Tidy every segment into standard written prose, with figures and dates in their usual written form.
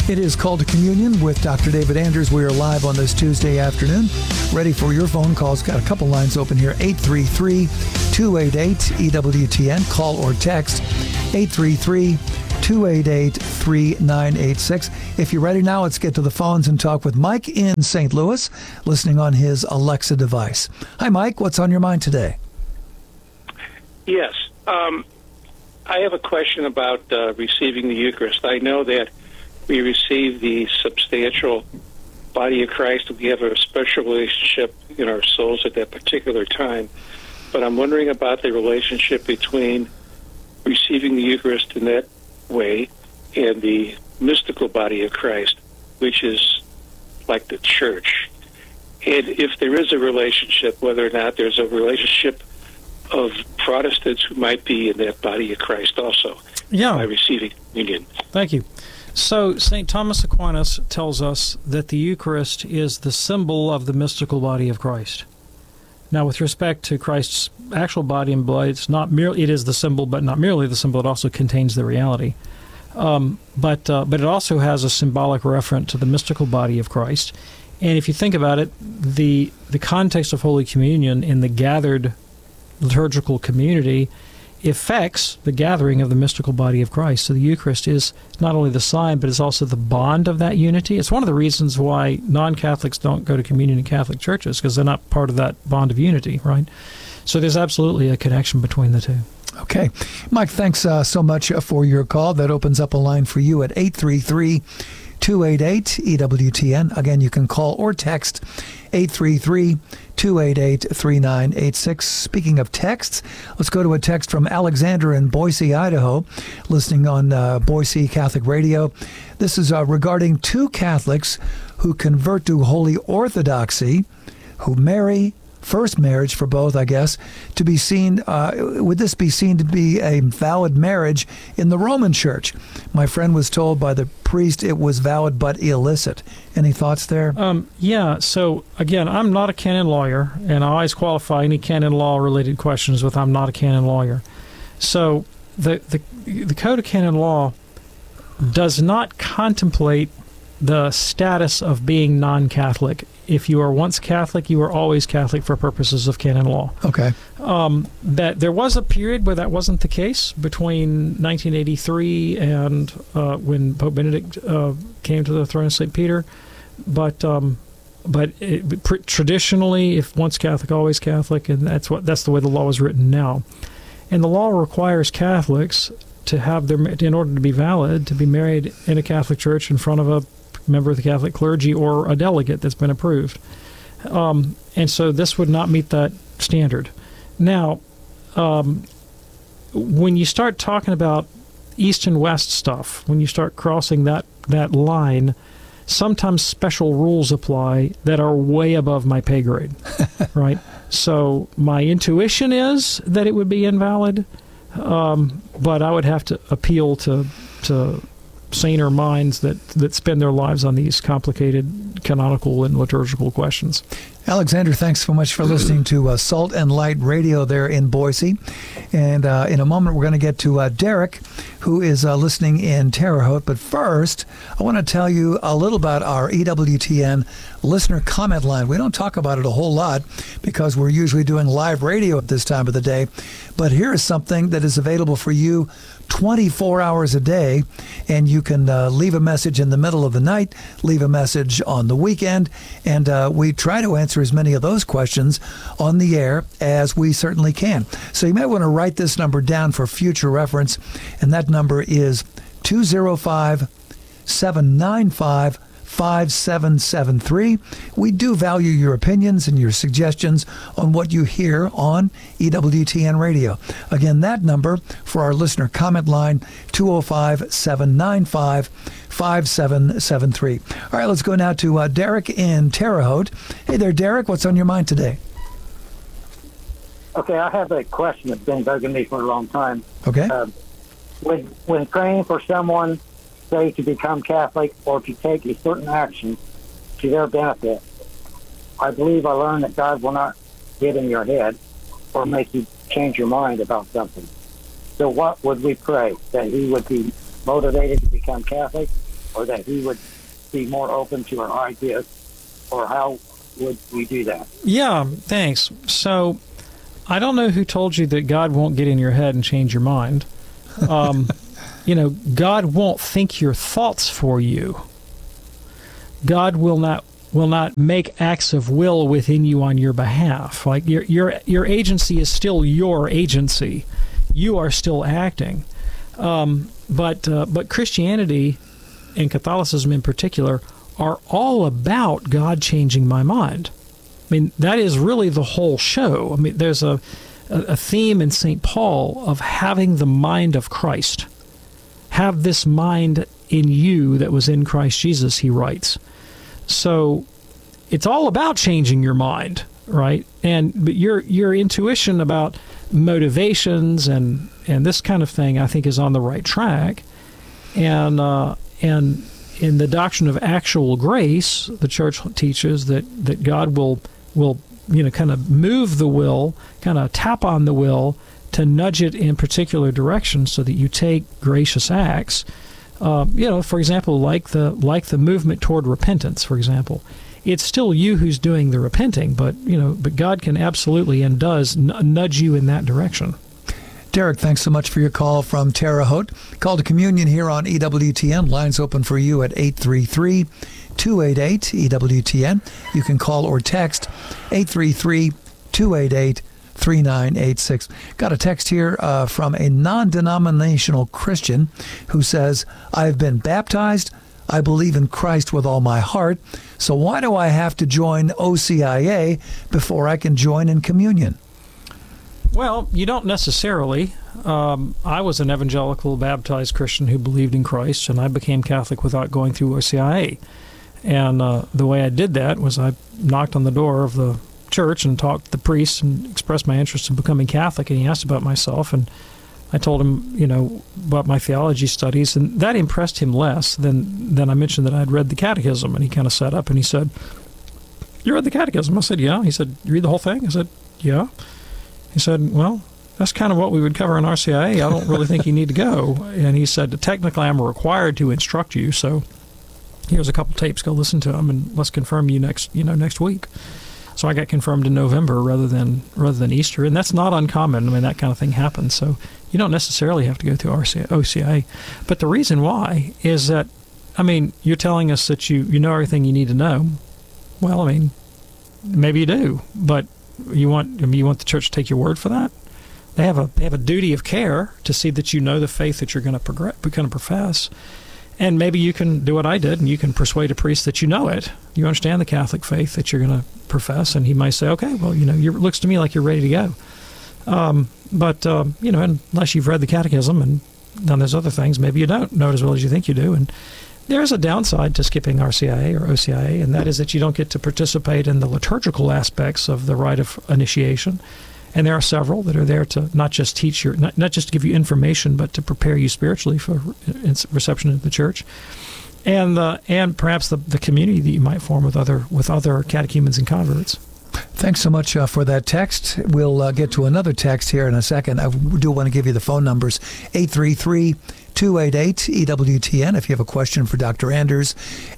It is Call to Communion with Dr. David Anders. We are live on this Tuesday afternoon. Ready for your phone calls. Got a couple lines open here. 833-288-EWTN. Call or text 833-288-3986. If you're ready now, let's get to the phones and talk with Mike in St. Louis, listening on his Alexa device. Hi, Mike. What's on your mind today? Yes. I have a question about receiving the Eucharist. I know that we receive the substantial body of Christ. We have a special relationship in our souls at that particular time. But I'm wondering about the relationship between receiving the Eucharist in that way and the mystical body of Christ, which is like the church. And if there is a relationship, whether or not there's a relationship of Protestants who might be in that body of Christ also by receiving communion. Thank you. So St. Thomas Aquinas tells us that the Eucharist is the symbol of the mystical body of Christ. Now, with respect to Christ's actual body and blood, it is the symbol, but not merely the symbol. It also contains the reality. But it also has a symbolic reference to the mystical body of Christ. And if you think about it, the context of Holy Communion in the gathered liturgical community affects the gathering of the mystical body of Christ. So the Eucharist is not only the sign, but it's also the bond of that unity. It's one of the reasons why non-Catholics don't go to communion in Catholic churches, because they're not part of that bond of unity, right? So there's absolutely a connection between the two. Okay. Mike, thanks so much for your call. That opens up a line for you at 833-288-EWTN. Again, you can call or text 833-288-3986. Speaking of texts, let's go to a text from Alexander in Boise, Idaho, listening on Boise Catholic Radio. This is regarding two Catholics who convert to Holy Orthodoxy, who marry, first marriage for both, I guess, to be seen, would this be seen to be a valid marriage in the Roman Church? My friend was told by the priest it was valid but illicit. Any thoughts there? Yeah, so again, I'm not a canon lawyer, and I always qualify any canon law related questions with I'm not a canon lawyer. So the Code of Canon Law does not contemplate the status of being non-Catholic. If you are once Catholic, you are always Catholic for purposes of canon law. Okay. That there was a period where that wasn't the case between 1983 and when Pope Benedict came to the throne of St. Peter. But traditionally, if once Catholic, always Catholic, and that's the way the law is written now. And the law requires Catholics to have in order to be valid, to be married in a Catholic church in front of a member of the Catholic clergy or a delegate that's been approved. And so this would not meet that standard. Now, when you start talking about East and West stuff, when you start crossing that line, sometimes special rules apply that are way above my pay grade, right? So my intuition is that it would be invalid, but I would have to appeal to saner minds that spend their lives on these complicated canonical and liturgical questions. Alexander, thanks so much for listening to Salt and Light Radio there in Boise. And in a moment, we're going to get to Derek, who is listening in Terre Haute. But first, I want to tell you a little about our EWTN listener comment line. We don't talk about it a whole lot because we're usually doing live radio at this time of the day. But here is something that is available for you 24 hours a day, and you can leave a message in the middle of the night, leave a message on the weekend, and we try to answer as many of those questions on the air as we certainly can. So you might want to write this number down for future reference, and that number is 205-795-5773. We do value your opinions and your suggestions on what you hear on EWTN Radio. Again, that number for our listener comment line, 205-795-5773. All right, let's go now to Derek in Terre Haute. Hey there, Derek. What's on your mind today? Okay, I have a question that's been bugging me for a long time. Okay. When praying for someone, say, to become Catholic or to take a certain action to their benefit, I believe I learned that God will not get in your head or make you change your mind about something. So what would we pray? That he would be motivated to become Catholic or that he would be more open to our ideas, or how would we do that? Yeah, thanks. So, I don't know who told you that God won't get in your head and change your mind. God won't think your thoughts for you. God will not make acts of will within you on your behalf. Like your agency is still your agency. You are still acting. But Christianity and Catholicism in particular are all about God changing my mind. I mean, that is really the whole show. I mean, there's a theme in St. Paul of having the mind of Christ. Have this mind in you that was in Christ Jesus, he writes. So it's all about changing your mind, right? But your intuition about motivations and this kind of thing, I think, is on the right track. And in the doctrine of actual grace, the Church teaches that God will kind of move the will, kind of tap on the will to nudge it in particular directions so that you take gracious acts. For example, like the movement toward repentance, for example. It's still you who's doing the repenting, but God can absolutely and does nudge you in that direction. Derek, thanks so much for your call from Terre Haute. Call to communion here on EWTN. Lines open for you at 833-288-EWTN. You can call or text 833-288-3986. Got a text here from a non-denominational Christian who says, I've been baptized. I believe in Christ with all my heart. So why do I have to join OCIA before I can join in communion? Well, you don't necessarily. I was an evangelical baptized Christian who believed in Christ, and I became Catholic without going through OCIA. And the way I did that was I knocked on the door of the church and talked to the priest and expressed my interest in becoming Catholic, and he asked about myself, and I told him, about my theology studies, and that impressed him less than I mentioned that I'd read the catechism, and he kind of sat up and he said, "You read the catechism?" I said, "Yeah." He said, "You read the whole thing?" I said, "Yeah." He said, "Well, that's kind of what we would cover in RCIA. I don't really think you need to go." And he said, "Technically, I'm required to instruct you, so here's a couple tapes. Go listen to them, and let's confirm you next week." So I got confirmed in November rather than Easter, and that's not uncommon. I mean, that kind of thing happens. So you don't necessarily have to go through OCIA. But the reason why is that, you're telling us that you know everything you need to know. Well, maybe you do, but you want the church to take your word for that? They have a duty of care to see that you know the faith that you're going to profess. And maybe you can do what I did, and you can persuade a priest that you know it. You understand the Catholic faith that you're going to profess, and he might say, "Okay, well, it looks to me like you're ready to go." But unless you've read the catechism and done those other things, maybe you don't know it as well as you think you do. And there's a downside to skipping RCIA or OCIA, and that is that you don't get to participate in the liturgical aspects of the rite of initiation. And there are several that are there to not just teach not just to give you information, but to prepare you spiritually for reception into the church, and perhaps the community that you might form with other catechumens and converts. Thanks so much for that text. We'll get to another text here in a second. I do want to give you the phone numbers, 833-288-EWTN. If you have a question for Dr. Anders,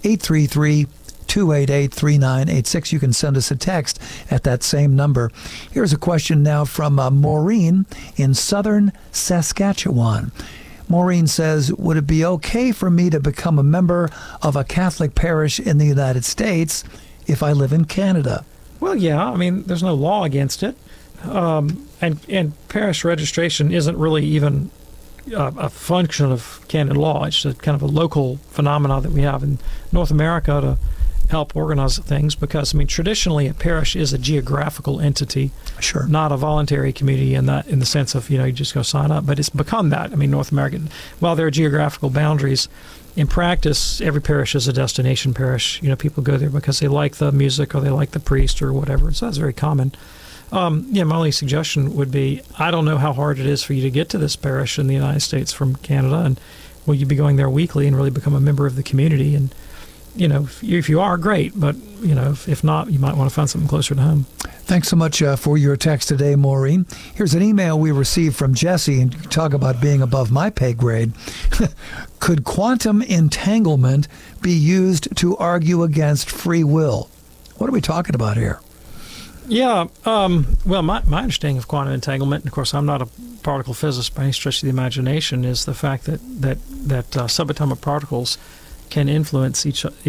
833-288-3986. You can send us a text at that same number. Here's a question now from Maureen in southern Saskatchewan. Maureen says, would it be okay for me to become a member of a Catholic parish in the United States if I live in Canada? Well, yeah. There's no law against it. And parish registration isn't really even a function of canon law. It's a kind of a local phenomenon that we have in North America to help organize things, because traditionally a parish is a geographical entity, sure, not a voluntary community in the sense of you just go sign up. But it's become that. North America, while there are geographical boundaries, in practice every parish is a destination parish. People go there because they like the music or they like the priest or whatever. So that's very common. My only suggestion would be, I don't know how hard it is for you to get to this parish in the United States from Canada, and will you be going there weekly and really become a member of the community? And if you are, great, but if not, you might want to find something closer to home. Thanks so much for your text today, Maureen. Here's an email we received from Jesse, and you talk about being above my pay grade. Could quantum entanglement be used to argue against free will? What are we talking about here? Yeah, well, my understanding of quantum entanglement, and of course I'm not a particle physicist by any stretch of the imagination, is the fact that subatomic particles can influence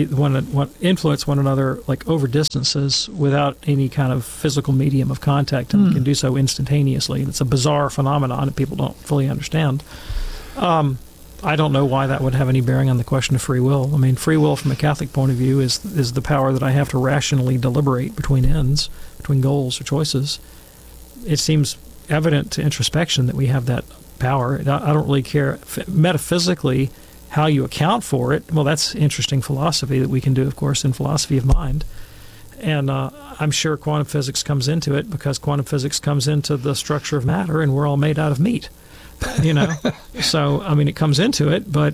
one another like over distances without any kind of physical medium of contact, and can do so instantaneously. It's a bizarre phenomenon that people don't fully understand. I don't know why that would have any bearing on the question of free will. I mean, free will from a Catholic point of view is the power that I have to rationally deliberate between ends, between goals or choices. It seems evident to introspection that we have that power. I don't really care metaphysically how you account for it. Well, that's interesting philosophy that we can do, of course, in philosophy of mind. And I'm sure quantum physics comes into it because quantum physics comes into the structure of matter, and we're all made out of meat. So I mean, it comes into it, but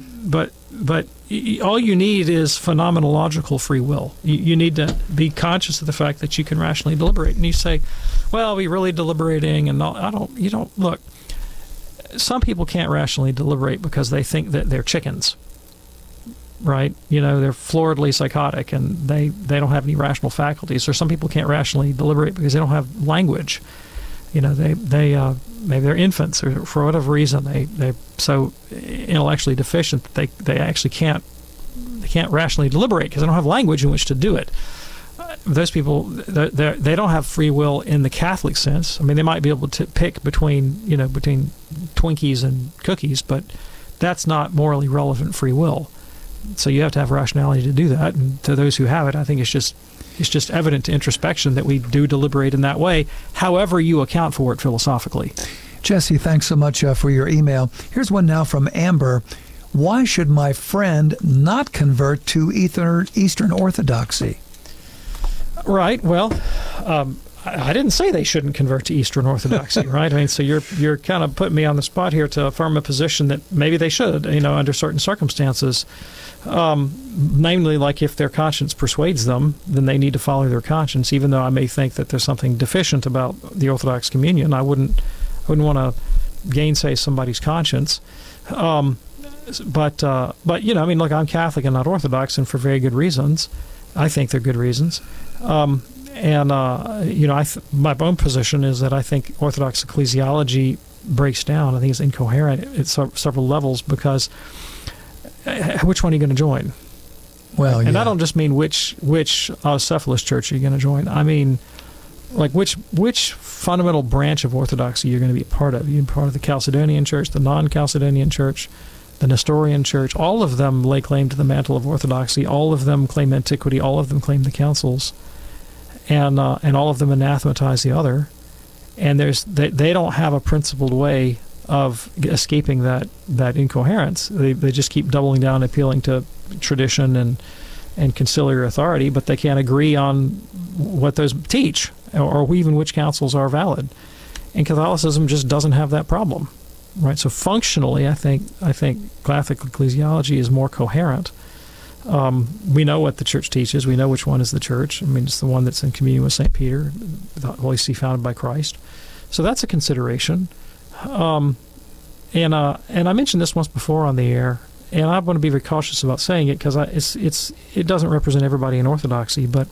all you need is phenomenological free will. You need to be conscious of the fact that you can rationally deliberate. And you say, well, are we really deliberating? And you don't look. Some people can't rationally deliberate because they think that they're chickens, right? They're floridly psychotic and they don't have any rational faculties. Or some people can't rationally deliberate because they don't have language. Maybe they're infants, or for whatever reason they're so intellectually deficient that they actually can't rationally deliberate because they don't have language in which to do it. Those people, they don't have free will in the Catholic sense. I mean, they might be able to pick between Twinkies and cookies, but that's not morally relevant free will. So you have to have rationality to do that. And to those who have it, I think it's just evident to introspection that we do deliberate in that way, however you account for it philosophically. Jesse, thanks so much for your email. Here's one now from Amber. Why should my friend not convert to Eastern Orthodoxy? Right. Well, I didn't say they shouldn't convert to Eastern Orthodoxy, right? I mean, so you're kind of putting me on the spot here to affirm a position that maybe they should, under certain circumstances. Namely, like if their conscience persuades them, then they need to follow their conscience, even though I may think that there's something deficient about the Orthodox communion. I wouldn't want to gainsay somebody's conscience. But I mean, look, I'm Catholic and not Orthodox, and for very good reasons. I think they're good reasons. My own position is that I think Orthodox ecclesiology breaks down. I think it's incoherent at several levels because which one are you going to join? Well, and I don't just mean which autocephalous church are you going to join. I mean, like which fundamental branch of Orthodoxy you're going to be a part of. You're part of the Chalcedonian Church, the non-Chalcedonian Church, the Nestorian Church. All of them lay claim to the mantle of Orthodoxy. All of them claim antiquity. All of them claim the councils, and all of them anathematize the other. And they don't have a principled way of escaping that incoherence. They just keep doubling down, appealing to tradition and conciliar authority, but they can't agree on what those teach or even which councils are valid. And Catholicism just doesn't have that problem, right? So functionally, I think Catholic ecclesiology is more coherent. We know what the church teaches. We know which one is the church. I mean, it's the one that's in communion with St. Peter, the Holy See founded by Christ. So that's a consideration. And I mentioned this once before on the air, and I want to be very cautious about saying it because it doesn't represent everybody in Orthodoxy, but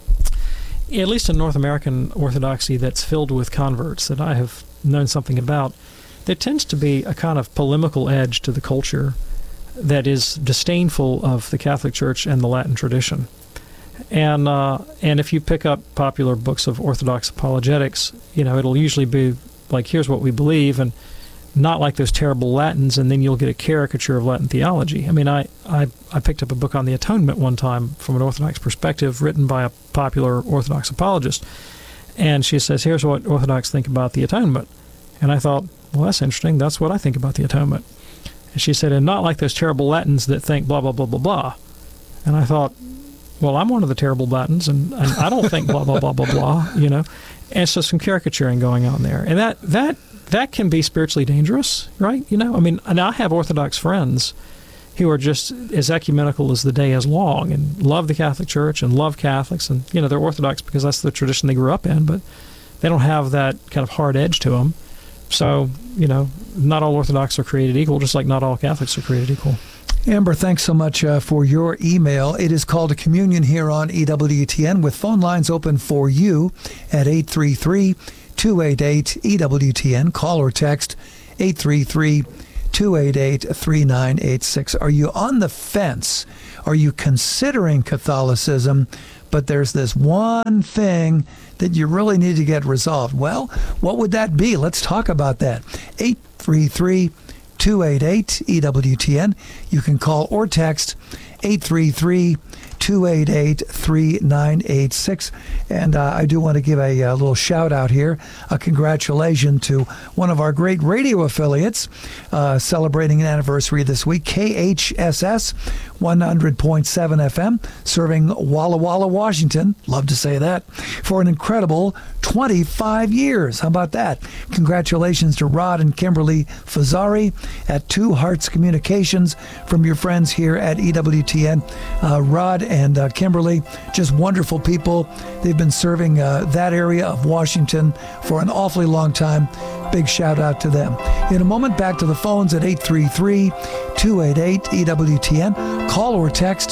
at least in North American Orthodoxy that's filled with converts that I have known something about, there tends to be a kind of polemical edge to the culture that is disdainful of the Catholic Church and the Latin tradition. And if you pick up popular books of Orthodox apologetics, it'll usually be like, here's what we believe, and not like those terrible Latins, and then you'll get a caricature of Latin theology. I mean, I picked up a book on the atonement one time from an Orthodox perspective, written by a popular Orthodox apologist, and she says, here's what Orthodox think about the atonement. And I thought, well, that's interesting. That's what I think about the atonement. And she said, and not like those terrible Latins that think blah, blah, blah, blah, blah. And I thought, well, I'm one of the terrible Latins, and I don't think blah, blah, blah, blah, blah, And so some caricaturing going on there. And that can be spiritually dangerous, right? I mean, and I have Orthodox friends, who are just as ecumenical as the day is long and love the Catholic Church and love Catholics. And, they're Orthodox because that's the tradition they grew up in, but they don't have that kind of hard edge to them. So, not all Orthodox are created equal, just like not all Catholics are created equal. Amber, thanks so much for your email. It is called a communion here on EWTN with phone lines open for you at 833-288-EWTN. Call or text 833-288-3986. Are you on the fence? Are you considering Catholicism, but there's this one thing that you really need to get resolved? Well, what would that be? Let's talk about that. 833-288-EWTN. You can call or text 833-288-3986. And I do want to give a little shout out here, a congratulations to one of our great radio affiliates celebrating an anniversary this week, KHSS 100.7 FM, serving Walla Walla, Washington. Love to say that. For an incredible 25 years. How about that? Congratulations to Rod and Kimberly Fazzari at Two Hearts Communications from your friends here at EWTN. Rod and Kimberly, just wonderful people. They've been serving that area of Washington for an awfully long time. Big shout out to them. In a moment, back to the phones at 833-288-EWTN. Call or text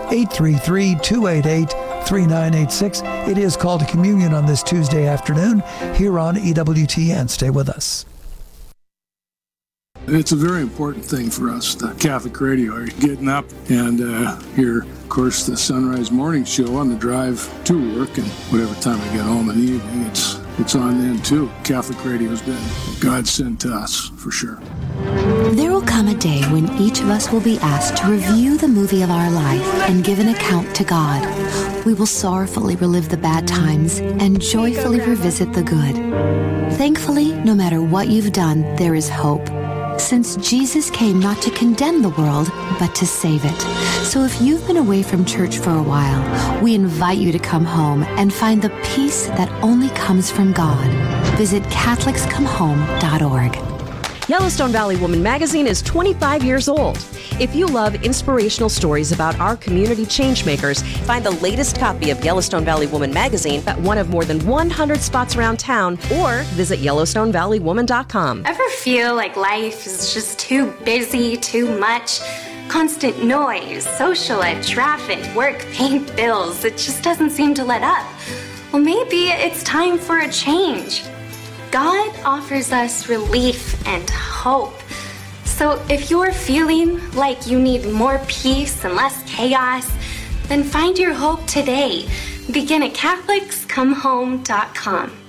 833-288-3986. It is called a communion on this Tuesday afternoon here on EWTN. Stay with us. It's a very important thing for us, the Catholic radio. You're getting up and hear, of course, the Sunrise Morning Show on the drive to work, and whatever time I get home in the evening, it's on then too. Catholic radio has been God sent to us, for sure. There will come a day when each of us will be asked to review the movie of our life and give an account to God. We will sorrowfully relive the bad times and joyfully revisit the good. Thankfully, no matter what you've done, there is hope, since Jesus came not to condemn the world, but to save it. So if you've been away from church for a while, we invite you to come home and find the peace that only comes from God. Visit CatholicsComeHome.org. Yellowstone Valley Woman magazine is 25 years old. If you love inspirational stories about our community changemakers, find the latest copy of Yellowstone Valley Woman magazine at one of more than 100 spots around town or visit YellowstoneValleyWoman.com. Ever feel like life is just too busy, too much? Constant noise, social life, traffic, work, paying bills. It just doesn't seem to let up. Well, maybe it's time for a change. God offers us relief and hope. So if you're feeling like you need more peace and less chaos, then find your hope today. Begin at CatholicsComeHome.com.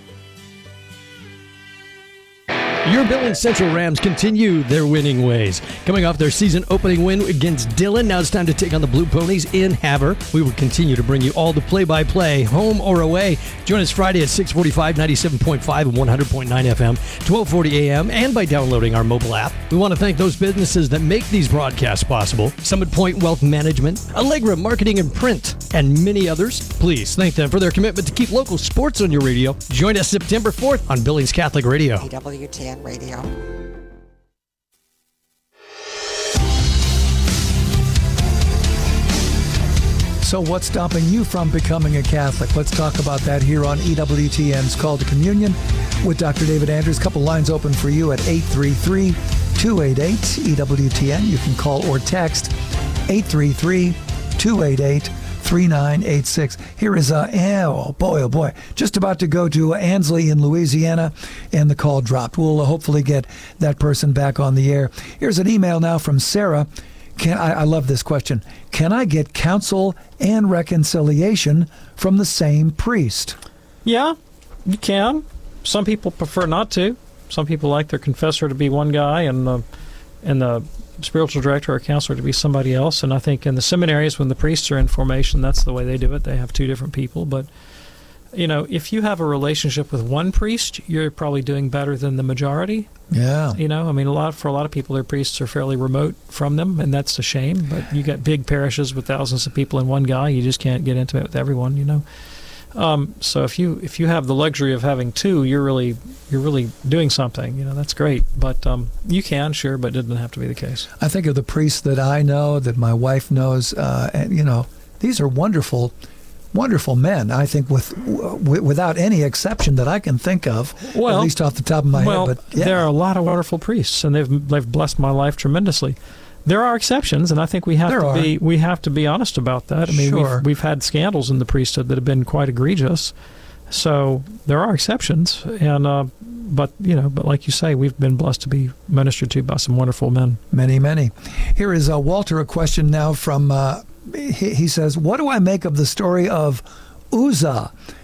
Your Billings Central Rams continue their winning ways. Coming off their season opening win against Dillon, now it's time to take on the Blue Ponies in Havre. We will continue to bring you all the play-by-play, home or away. Join us Friday at 6:45, 97.5 and 100.9 FM, 12:40 a.m., and by downloading our mobile app. We want to thank those businesses that make these broadcasts possible. Summit Point Wealth Management, Allegra Marketing and Print, and many others. Please thank them for their commitment to keep local sports on your radio. Join us September 4th on Billings Catholic Radio. EWTN Radio. So what's stopping you from becoming a Catholic? Let's talk about that here on EWTN's Call to Communion with Dr. David Andrews. A couple lines open for you at 833-288-EWTN. You can call or text 833-288-3986. Here is oh boy, just about to go to Ansley in Louisiana, and the call dropped. We'll hopefully get that person back on the air. Here's an email now from Sarah. I love this question. Can I get counsel and reconciliation from the same priest? Yeah, you can. Some people prefer not to. Some people like their confessor to be one guy and the spiritual director or counselor to be somebody else. And I think in the seminaries, when the priests are in formation, that's the way they do it. They have two different people. But, if you have a relationship with one priest, you're probably doing better than the majority. Yeah. For a lot of people, their priests are fairly remote from them, and that's a shame. But you got big parishes with thousands of people in one guy. You just can't get intimate with everyone, So if you have the luxury of having two, you're really doing something. You know, that's great. But you can, sure, but it doesn't have to be the case. I think of the priests that I know, that my wife knows, and these are wonderful men. I think without any exception that I can think of, at least off the top of my head. But yeah. There are a lot of wonderful priests, and they've blessed my life tremendously. There are exceptions, and I think we have to be honest about that. I mean, sure. we've had scandals in the priesthood that have been quite egregious. So there are exceptions, and but like you say, we've been blessed to be ministered to by some wonderful men. Many, many. Here is Walter. A question now from he says, "What do I make of the story of Uzzah